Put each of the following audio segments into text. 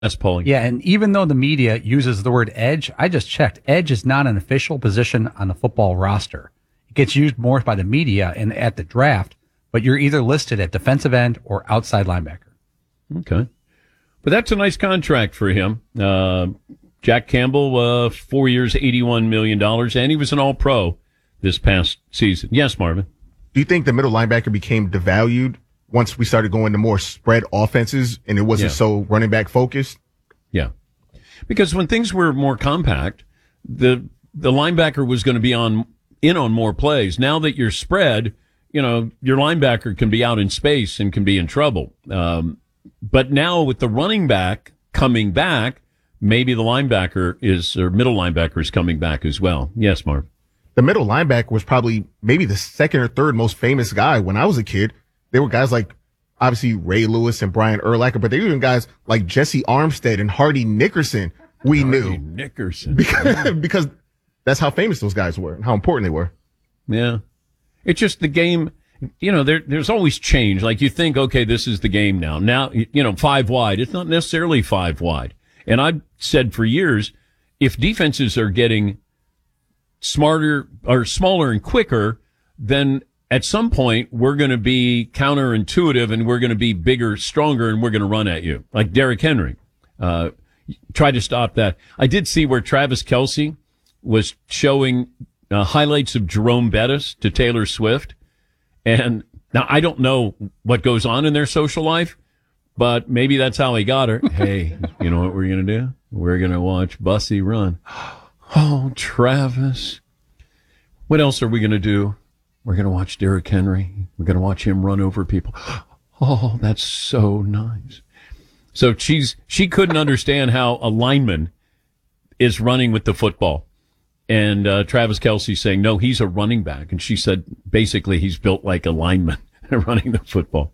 Yes, Paulie. Yeah, and even though the media uses the word edge, I just checked. Edge is not an official position on the football roster. It gets used more by the media and at the draft, but you're either listed at defensive end or outside linebacker. Okay. But that's a nice contract for him. Jack Campbell, 4 years, $81 million, and he was an all-pro this past season. Yes, Marvin? Do you think the middle linebacker became devalued once we started going to more spread offenses and it wasn't so running back focused? Yeah. Because when things were more compact, the linebacker was going to be in on more plays. Now that you're spread, your linebacker can be out in space and can be in trouble. But now with the running back coming back, maybe the middle linebacker is coming back as well. Yes, Marv. The middle linebacker was probably maybe the second or third most famous guy when I was a kid. There were guys like, obviously, Ray Lewis and Brian Urlacher, but there were even guys like Jesse Armstead and Hardy Nickerson Nickerson. Because that's how famous those guys were and how important they were. Yeah. It's just the game, there's always change. Like you think, okay, this is the game now. Now, 5 wide. It's not necessarily 5 wide. And I've said for years, if defenses are getting smarter or smaller and quicker, then at some point we're going to be counterintuitive and we're going to be bigger, stronger, and we're going to run at you. Like Derrick Henry. Try to stop that. I did see where Travis Kelce was showing highlights of Jerome Bettis to Taylor Swift. And now I don't know what goes on in their social life, but maybe that's how he got her. Hey, you know what we're going to do? We're going to watch Bussy run. Oh, Travis. What else are we going to do? We're going to watch Derrick Henry. We're going to watch him run over people. Oh, that's so nice. So she couldn't understand how a lineman is running with the football. And Travis Kelce saying, no, he's a running back. And she said, basically, he's built like a lineman running the football.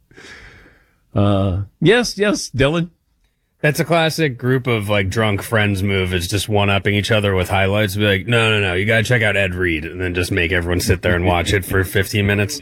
Yes, Dylan. That's a classic group of like drunk friends move, is just one-upping each other with highlights. Be like, no, you got to check out Ed Reed, and then just make everyone sit there and watch it for 15 minutes.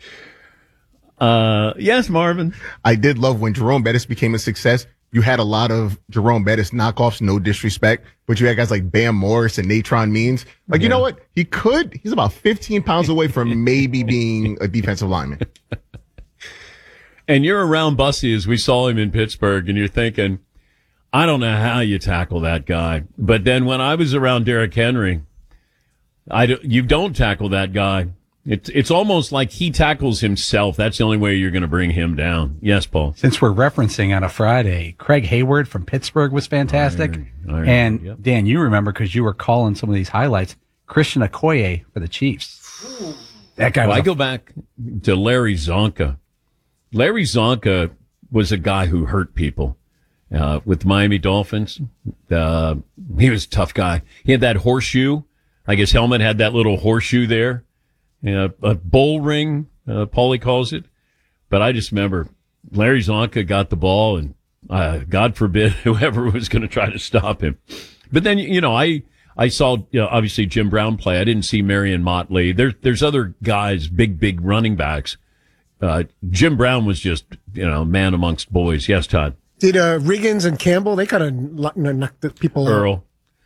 Yes, Marvin. I did love when Jerome Bettis became a success. You had a lot of Jerome Bettis knockoffs, no disrespect, but you had guys like Bam Morris and Natron Means. Like, you know what? He's about 15 pounds away from maybe being a defensive lineman. And you're around Bussy as we saw him in Pittsburgh, and you're thinking, I don't know how you tackle that guy. But then when I was around Derrick Henry, you don't tackle that guy. It's almost like he tackles himself. That's the only way you're going to bring him down. Yes, Paul. Since we're referencing on a Friday, Craig Hayward from Pittsburgh was fantastic. And yep. Dan, you remember because you were calling some of these highlights. Christian Okoye for the Chiefs. That guy. I go back to Larry Zonka. Larry Zonka was a guy who hurt people with Miami Dolphins. He was a tough guy. He had that horseshoe. Like his helmet had that little horseshoe there. A bull ring, Paulie calls it. But I just remember Larry Zonka got the ball, and God forbid whoever was going to try to stop him. But then, I saw, obviously Jim Brown play. I didn't see Marion Motley. There's other guys, big running backs. Jim Brown was just, man amongst boys. Yes, Todd. Did Riggins and Campbell, they kind of knocked the people Earl.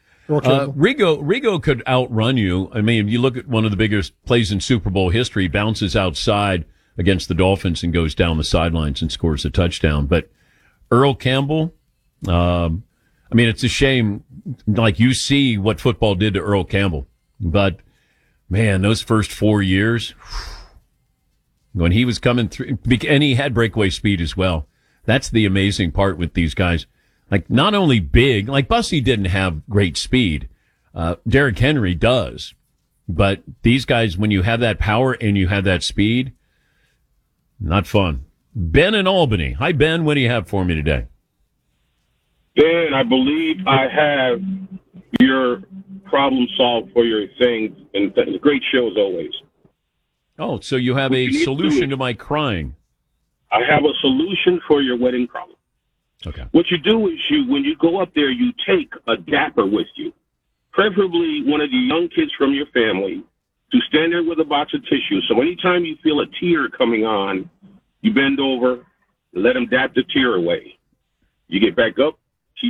Rigo could outrun you. I mean, if you look at one of the biggest plays in Super Bowl history, bounces outside against the Dolphins and goes down the sidelines and scores a touchdown. But Earl Campbell, it's a shame. Like, you see what football did to Earl Campbell. But, man, those first 4 years, when he was coming through, and he had breakaway speed as well. That's the amazing part with these guys. Like, not only big, like Bussy didn't have great speed. Derrick Henry does. But these guys, when you have that power and you have that speed, not fun. Ben in Albany. Hi, Ben. What do you have for me today? Ben, I believe I have your problem solved for your things, and great show as always. Oh, so you have a solution to my crying. I have a solution for your wedding problem. Okay. What you do is when you go up there, you take a dapper with you, preferably one of the young kids from your family, to stand there with a box of tissue. So anytime you feel a tear coming on, you bend over, let them dap the tear away. You get back up,